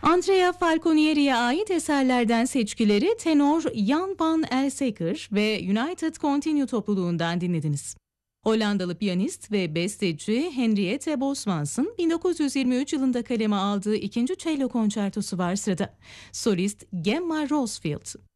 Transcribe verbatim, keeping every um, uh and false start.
Andrea Falconieri'ye ait eserlerden seçkileri tenor Jan van Elseker ve United Continue topluluğundan dinlediniz. Hollandalı piyanist ve besteci Henriette Bosmans'ın bin dokuz yüz yirmi üç yılında kaleme aldığı ikinci cello konçertosu var sırada. Solist Gemma Rosfield.